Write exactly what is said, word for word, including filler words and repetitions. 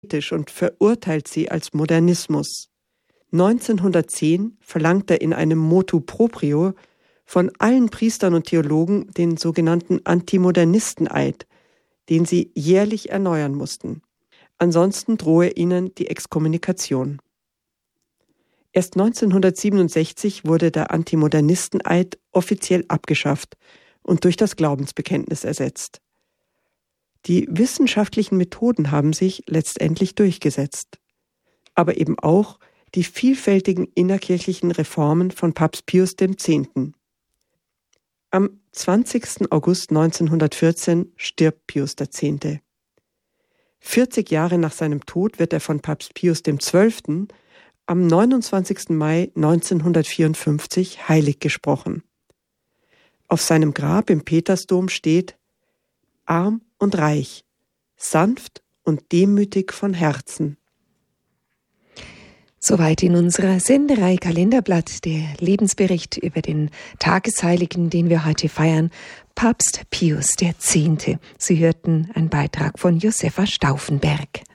und verurteilt sie als Modernismus. neunzehnhundertzehn verlangt er in einem Motu proprio von allen Priestern und Theologen den sogenannten Antimodernisten-Eid, den sie jährlich erneuern mussten. Ansonsten drohe ihnen die Exkommunikation. Erst neunzehnhundertsiebenundsechzig wurde der Antimodernisten-Eid offiziell abgeschafft und durch das Glaubensbekenntnis ersetzt. Die wissenschaftlichen Methoden haben sich letztendlich durchgesetzt, aber eben auch die vielfältigen innerkirchlichen Reformen von Papst Pius der Zehnte. Am zwanzigsten August neunzehnhundertvierzehn stirbt Pius der Zehnte. vierzig Jahre nach seinem Tod wird er von Papst Pius der Zwölfte am neunundzwanzigsten Mai neunzehnhundertvierundfünfzig heilig gesprochen. Auf seinem Grab im Petersdom steht: Arm und reich, sanft und demütig von Herzen. Soweit in unserer Senderei Kalenderblatt der Lebensbericht über den Tagesheiligen, den wir heute feiern, Papst Pius der Zehnte. Sie hörten einen Beitrag von Josefa Stauffenberg.